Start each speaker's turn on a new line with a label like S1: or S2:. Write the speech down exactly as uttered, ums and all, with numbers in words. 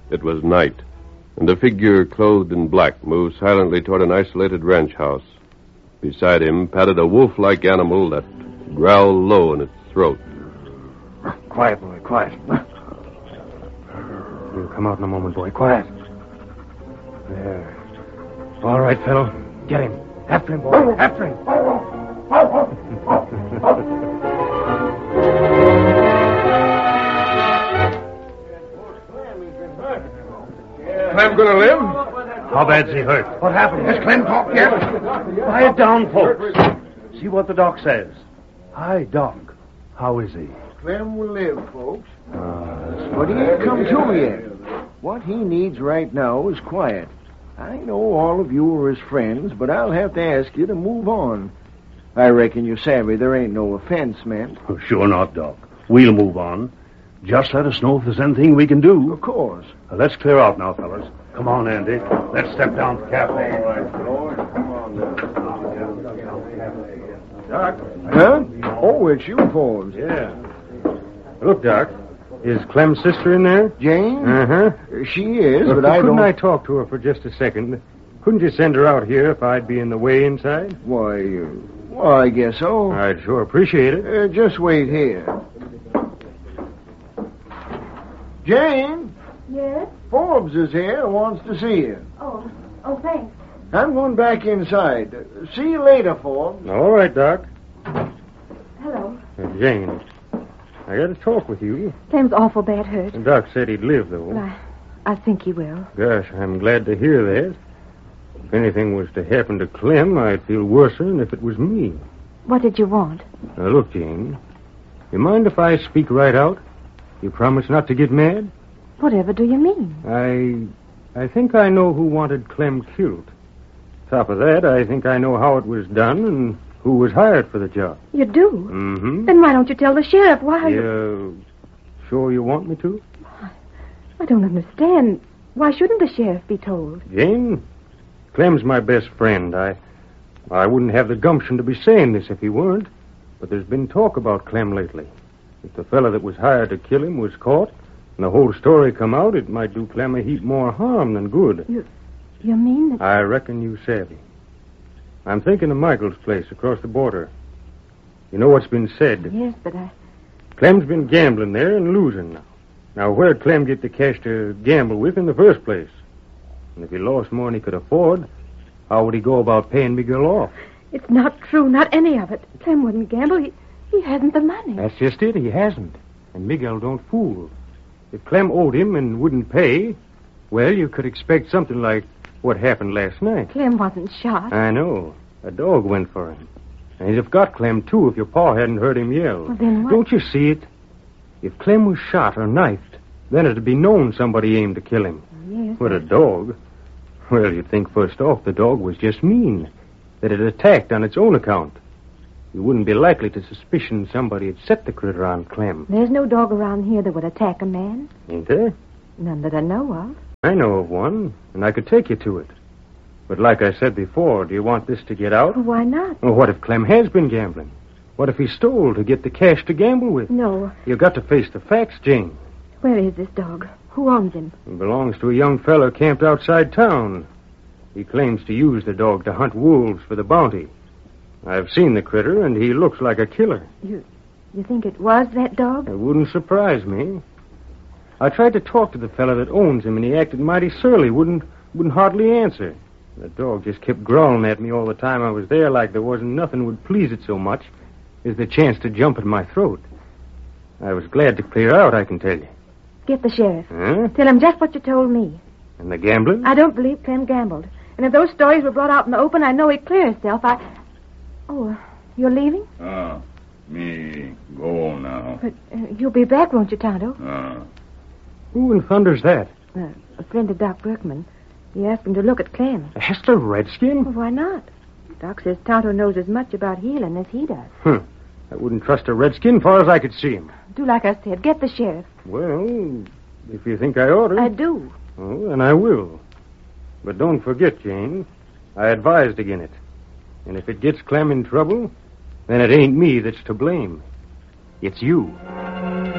S1: It was night, and a figure clothed in black moved silently toward an isolated ranch house. Beside him padded a wolf-like animal that growled low in its throat.
S2: Quiet, boy, quiet. We'll come out in a moment, boy. Quiet. There. All right, fellow. Get him. After him, boy. After him.
S3: Clem gonna live?
S2: How bad's he hurt?
S3: What happened? Has Clem talked yet?
S2: Quiet down, folks. See what the doc says. Hi, Doc. How is he?
S4: Clem will live, folks.
S2: Uh,
S4: But he ain't come to yet. What he needs right now is quiet. I know all of you are his friends, but I'll have to ask you to move on. I reckon you're savvy there ain't no offense meant.
S2: Oh, sure not, Doc. We'll move on. Just let us know if there's anything we can do.
S4: Of course.
S2: Now, let's clear out now, fellas. Come on, Andy. Let's step down to the cafe.
S4: All right, Lord. Come on now.
S2: Doc.
S4: Huh? Oh, it's you, Forbes.
S2: Yeah. Look, Doc. Is Clem's sister in there?
S4: Jane?
S2: Uh-huh.
S4: She is,
S2: Look,
S4: but I
S2: couldn't
S4: don't...
S2: I talk to her for just a second? Couldn't you send her out here if I'd be in the way inside?
S4: Why, uh, well, I guess so.
S2: I'd sure appreciate it.
S4: Uh, just wait here. Jane?
S5: Yes?
S4: Forbes is here, wants to see you.
S5: Oh, oh, thanks.
S4: I'm going back inside. Uh, see you later, Forbes.
S2: All right, Doc.
S5: Hello.
S2: Uh, Jane, I got to talk with you.
S5: Clem's awful bad hurt.
S2: The doc said he'd live, though.
S5: I, I think he will.
S2: Gosh, I'm glad to hear that. If anything was to happen to Clem, I'd feel worse than if it was me.
S5: What did you want?
S2: Now, look, Jane. You mind if I speak right out? You promise not to get mad?
S5: Whatever do you mean?
S2: I... I think I know who wanted Clem killed. Top of that, I think I know how it was done and who was hired for the job.
S5: You do?
S2: Mm-hmm.
S5: Then why don't you tell the sheriff? Why are you...
S2: You sure you want me to?
S5: I don't understand. Why shouldn't the sheriff be told?
S2: Jane, Clem's my best friend. I... I wouldn't have the gumption to be saying this if he weren't. But there's been talk about Clem lately. If the fellow that was hired to kill him was caught, and the whole story come out, it might do Clem a heap more harm than good.
S5: You... You mean that...
S2: I reckon you savvy. I'm thinking of Michael's place across the border. You know what's been said?
S5: Yes, but I...
S2: Clem's been gambling there and losing now. Now, where'd Clem get the cash to gamble with in the first place? And if he lost more than he could afford, how would he go about paying Miguel off?
S5: It's not true, not any of it. Clem wouldn't gamble. He, he hasn't the money.
S2: That's just it. He hasn't. And Miguel don't fool. If Clem owed him and wouldn't pay, well, you could expect something like what happened last night.
S5: Clem wasn't shot.
S2: I know. A dog went for him. And he'd have got Clem, too, if your pa hadn't heard him yell.
S5: Well, then what?
S2: Don't you see it? If Clem was shot or knifed, then it'd be known somebody aimed to kill him.
S5: Yes.
S2: But a dog? Well, you'd think first off the dog was just mean. That it attacked on its own account. You wouldn't be likely to suspicion somebody had set the critter on Clem.
S5: There's no dog around here that would attack a man.
S2: Ain't there?
S5: None that I know of.
S2: I know of one, and I could take you to it. But like I said before, do you want this to get out?
S5: Well, why not?
S2: Well, what if Clem has been gambling? What if he stole to get the cash to gamble with?
S5: No.
S2: You've got to face the facts, Jane.
S5: Where is this dog? Who owns him?
S2: He belongs to a young fellow camped outside town. He claims to use the dog to hunt wolves for the bounty. I've seen the critter, and he looks like a killer.
S5: You you think it was that dog?
S2: It wouldn't surprise me. I tried to talk to the fellow that owns him, and he acted mighty surly, wouldn't wouldn't hardly answer. The dog just kept growling at me all the time I was there like there wasn't nothing would please it so much as the chance to jump at my throat. I was glad to clear out, I can tell you.
S5: Get the sheriff.
S2: Huh?
S5: Tell him just what you told me.
S2: And the gambling?
S5: I don't believe Clem gambled. And if those stories were brought out in the open, I know he'd clear himself. I... Oh, uh, you're leaving?
S6: Ah, me go now.
S5: But uh, you'll be back, won't you, Tonto?
S6: Ah.
S2: Who in thunder's that?
S5: Uh, a friend of Doc Berkman. He asked him to look at Clem.
S2: That's the redskin?
S5: Well, why not? Doc says Tonto knows as much about healing as he does.
S2: Huh. I wouldn't trust a redskin far as I could see him.
S5: Do like I said. Get the sheriff.
S2: Well, if you think I ought to.
S5: I do.
S2: Oh, then I will. But don't forget, Jane, I advised against it. And if it gets Clem in trouble, then it ain't me that's to blame. It's you.